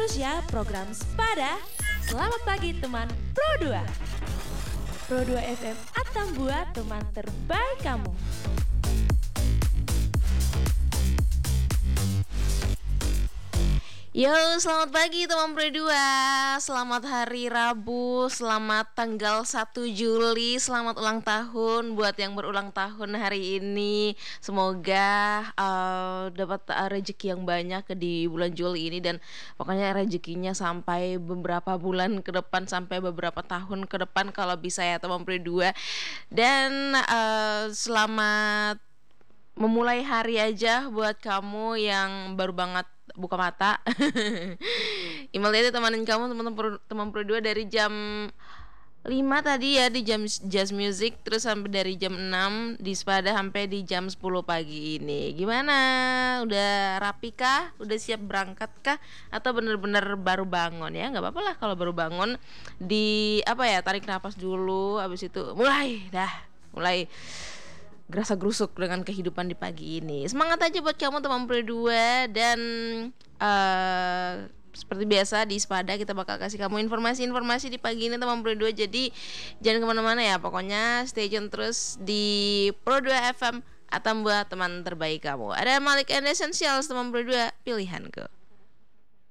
terus ya program Sepada. Selamat pagi teman Pro 2. Pro 2 FM Atambua, teman terbaik kamu. Yo, selamat pagi teman Pro 2. Selamat hari Rabu, selamat tanggal 1 Juli. Selamat ulang tahun buat yang berulang tahun hari ini. Semoga dapat rezeki yang banyak di bulan Juli ini, dan pokoknya rezekinya sampai beberapa bulan ke depan, sampai beberapa tahun ke depan kalau bisa ya teman Pro 2. Dan selamat memulai hari aja buat kamu yang baru banget buka mata. Email itu temanin kamu teman Pro 2 dari jam 5 tadi ya di jam Jazz Music, terus sampai dari jam 6 di Sepada sampai di jam 10 pagi ini. Gimana? Udah rapi kah? Udah siap berangkat kah? Atau bener-bener baru bangun ya? Nggak apa-apa lah kalau baru bangun, tarik nafas dulu, habis itu mulai gerasa gerusuk dengan kehidupan di pagi ini. Semangat aja buat kamu teman Pro 2. Dan seperti biasa di Sepada kita bakal kasih kamu informasi-informasi di pagi ini teman Pro 2. Jadi jangan kemana-mana ya, pokoknya stay tune terus di Pro 2 FM Atambua, teman terbaik kamu. Ada Malik and Essentials teman Pro 2, pilihanku.